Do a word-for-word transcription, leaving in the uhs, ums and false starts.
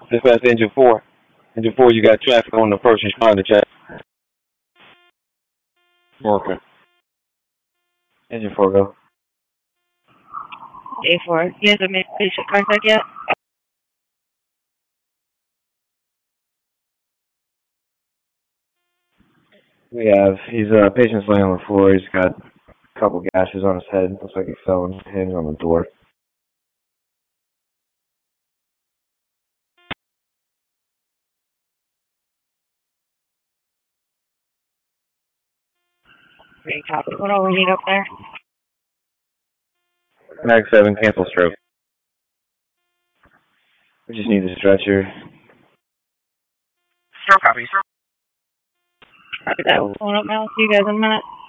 Dispatch to engine four. Engine four, you got traffic on the first responder check. Okay. Engine four, go. A four. You hasn't made patient contact yet? We have. He's uh patient's laying on the floor. He's got a couple gashes on his head. Looks like he fell and hit on the door. Great copy. What all we need up there? Mag seven, cancel stroke. We just need the stretcher. Stroke copy, sir. Copy that. Pulling up now. See you guys in a minute.